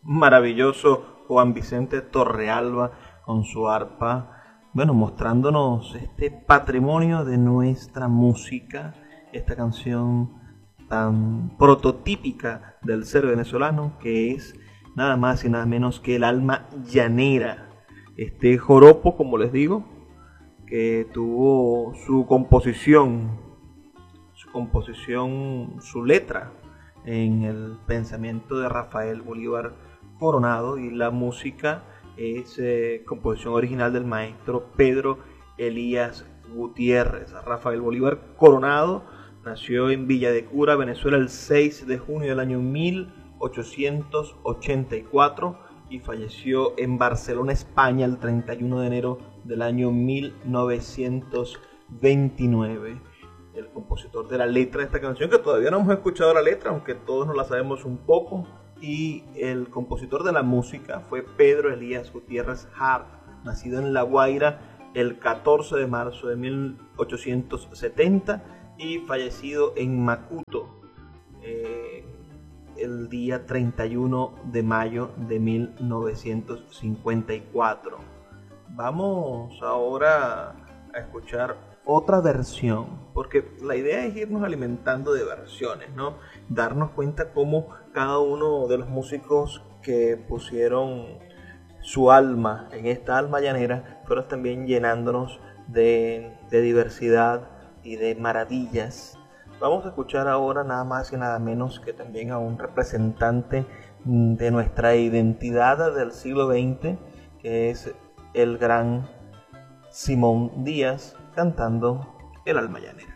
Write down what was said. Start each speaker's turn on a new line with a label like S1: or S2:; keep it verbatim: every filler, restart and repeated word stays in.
S1: maravilloso Juan Vicente Torrealba con su arpa, bueno, mostrándonos este patrimonio de nuestra música, esta canción tan prototípica del ser venezolano que es nada más y nada menos que el alma llanera. Este joropo, como les digo, que tuvo su composición, su composición, su letra en el pensamiento de Rafael Bolívar Coronado, y la música es eh, composición original del maestro Pedro Elías Gutiérrez. Rafael Bolívar Coronado nació en Villa de Cura, Venezuela, el seis de junio del año mil ochocientos ochenta y cuatro y falleció en Barcelona, España, el treinta y uno de enero del año mil novecientos veintinueve. El compositor de la letra de esta canción, que todavía no hemos escuchado la letra, aunque todos nos la sabemos un poco, y el compositor de la música fue Pedro Elías Gutiérrez Hart, nacido en La Guaira el catorce de marzo de mil ochocientos setenta y fallecido en Macuto eh, el día treinta y uno de mayo de mil novecientos cincuenta y cuatro. Vamos ahora a escuchar otra versión, porque la idea es irnos alimentando de versiones, ¿no? Darnos cuenta cómo cada uno de los músicos que pusieron su alma en esta alma llanera fueron también llenándonos de, de diversidad y de maravillas. Vamos a escuchar ahora nada más y nada menos que también a un representante de nuestra identidad del siglo veinte, que es el gran Simón Díaz, cantando El alma llanera.